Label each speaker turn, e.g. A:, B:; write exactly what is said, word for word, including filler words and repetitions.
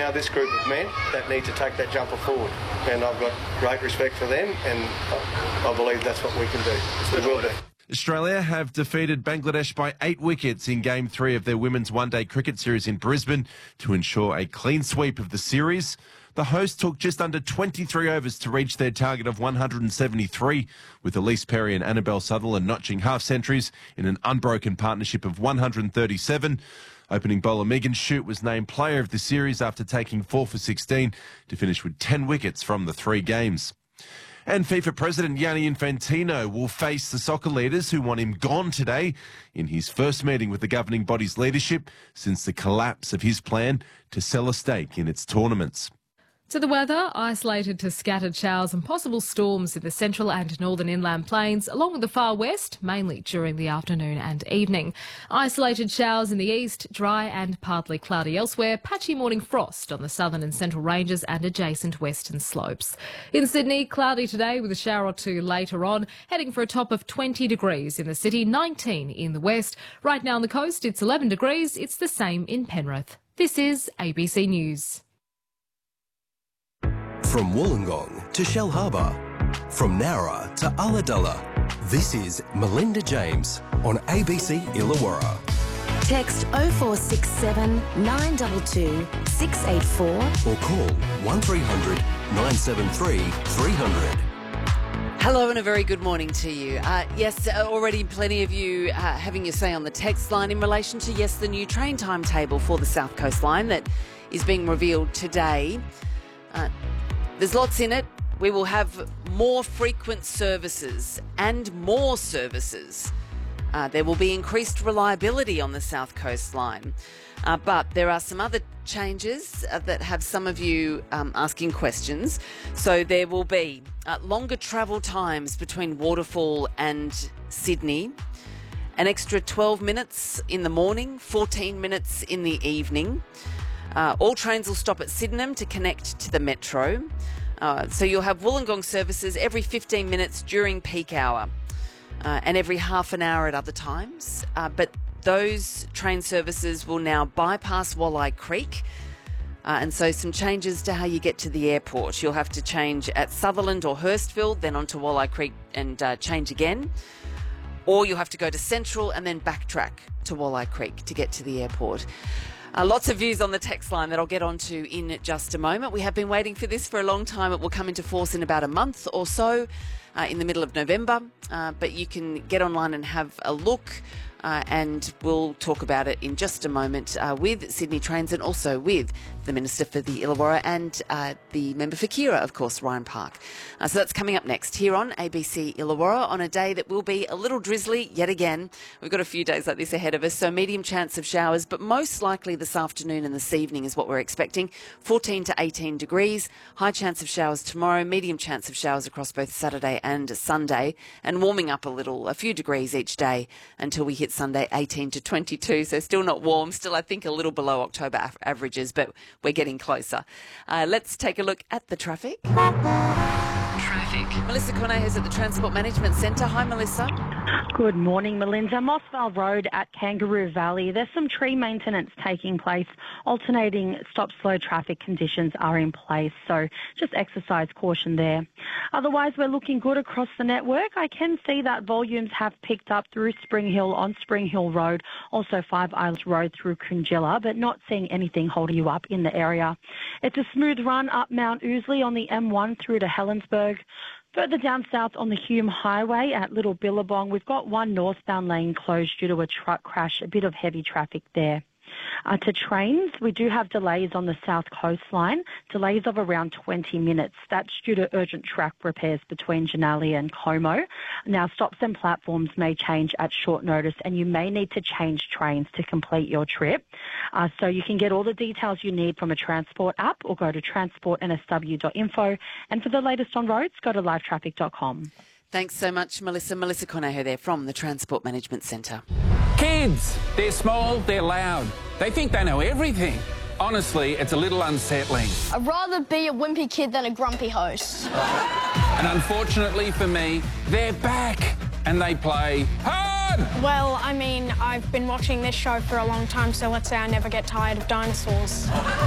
A: now this group of men that need to take that jumper forward. And I've got great respect for them, and I believe that's what we can do. We will do.
B: Australia have defeated Bangladesh by eight wickets in Game three of their women's one-day cricket series in Brisbane to ensure a clean sweep of the series. The hosts took just under twenty-three overs to reach their target of one hundred seventy-three, with Elise Perry and Annabelle Sutherland notching half-centuries in an unbroken partnership of one hundred thirty-seven. Opening bowler Megan Shute was named player of the series after taking four for sixteen to finish with ten wickets from the three games. And FIFA President Gianni Infantino will face the soccer leaders who want him gone today in his first meeting with the governing body's leadership since the collapse of his plan to sell a stake in its tournaments.
C: To the weather, isolated to scattered showers and possible storms in the central and northern inland plains, along with the far west, mainly during the afternoon and evening. Isolated showers in the east, dry and partly cloudy elsewhere, patchy morning frost on the southern and central ranges and adjacent western slopes. In Sydney, cloudy today with a shower or two later on, heading for a top of twenty degrees in the city, nineteen in the west. Right now on the coast, it's eleven degrees. It's the same in Penrith. This is A B C News.
D: From Wollongong to Shell Harbour, from Nowra to Ulladulla, this is Melinda James on A B C Illawarra.
E: Text oh four six seven, nine two two, six eight four
D: or call one three hundred, nine seven three, three hundred.
F: Hello and a very good morning to you. Uh, yes, already plenty of you uh, having your say on the text line in relation to, yes, the new train timetable for the South Coast Line that is being revealed today. Uh, There's lots in it. We will have more frequent services and more services. Uh, there will be increased reliability on the South Coast Line. Uh, but there are some other changes uh, that have some of you um, asking questions. So there will be uh, longer travel times between Waterfall and Sydney, an extra twelve minutes in the morning, fourteen minutes in the evening. Uh, all trains will stop at Sydenham to connect to the metro. Uh, so you'll have Wollongong services every fifteen minutes during peak hour uh, and every half an hour at other times. Uh, but those train services will now bypass Walleye Creek. Uh, and so some changes to how you get to the airport. You'll have to change at Sutherland or Hurstville, then onto Walleye Creek and uh, change again. Or you'll have to go to Central and then backtrack to Walleye Creek to get to the airport. Uh, lots of views on the text line that I'll get onto in just a moment. We have been waiting for this for a long time. It will come into force in about a month or so, uh, in the middle of November. Uh, but you can get online and have a look. Uh, and we'll talk about it in just a moment uh, with Sydney Trains and also with the Minister for the Illawarra and uh, the member for Keira, of course, Ryan Park. Uh, so that's coming up next here on A B C Illawarra on a day that will be a little drizzly yet again. We've got a few days like this ahead of us, so medium chance of showers, but most likely this afternoon and this evening is what we're expecting. fourteen to eighteen degrees, high chance of showers tomorrow, medium chance of showers across both Saturday and Sunday, and warming up a little, a few degrees each day until we hit Sunday, eighteen to twenty-two, so still not warm, still I think a little below October av- averages, but we're getting closer. Uh, let's take a look at the traffic. Traffic. Melissa Cornet is at the Transport Management Centre. Hi, Melissa.
G: Good morning, Melinda. Mossvale Road at Kangaroo Valley. There's some tree maintenance taking place. Alternating stop-slow traffic conditions are in place, so just exercise caution there. Otherwise, we're looking good across the network. I can see that volumes have picked up through Spring Hill on Spring Hill Road, also Five Islands Road through Kungilla, but not seeing anything holding you up in the area. It's a smooth run up Mount Ousley on the M one through to Helensburgh. Further down south on the Hume Highway at Little Billabong, we've got one northbound lane closed due to a truck crash, a bit of heavy traffic there. Uh, to trains, we do have delays on the South Coast Line, delays of around twenty minutes. That's due to urgent track repairs between Janali and Como. Now, stops and platforms may change at short notice, and you may need to change trains to complete your trip. Uh, so you can get all the details you need from a Transport app or go to transport n s w dot info. And for the latest on roads, go to live traffic dot com.
F: Thanks so much, Melissa. Melissa Conaho there from the Transport Management Centre.
H: Kids, they're small, they're loud. They think they know everything. Honestly, it's a little unsettling.
I: I'd rather be a wimpy kid than a grumpy host.
H: And unfortunately for me, they're back and they play hard.
I: Well, I mean, I've been watching this show for a long time, so let's say I never get tired of dinosaurs.